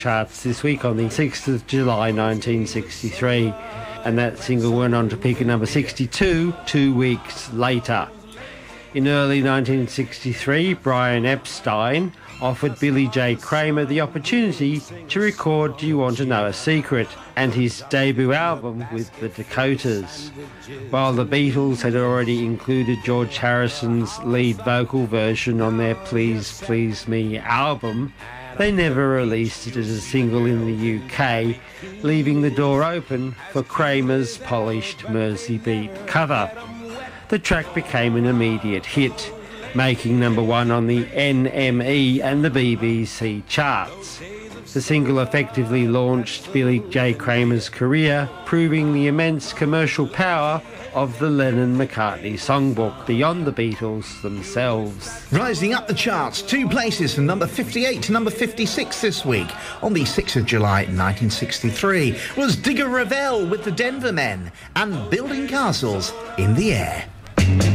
charts this week on the 6th of July 1963, and that single went on to peak at number 62 2 weeks later. In early 1963, Brian Epstein offered Billy J. Kramer the opportunity to record Do You Want to Know a Secret and his debut album with the Dakotas. While the Beatles had already included George Harrison's lead vocal version on their Please Please Me album, they never released it as a single in the UK, leaving the door open for Kramer's polished Mersey Beat cover. The track became an immediate hit, making number one on the NME and the BBC charts. The single effectively launched Billy J. Kramer's career, proving the immense commercial power of the Lennon-McCartney songbook beyond the Beatles themselves. Rising up the charts, 2 places from number 58 to number 56 this week. On the 6th of July 1963 was Digger Revell with the Denver Men and Building Castles in the Air.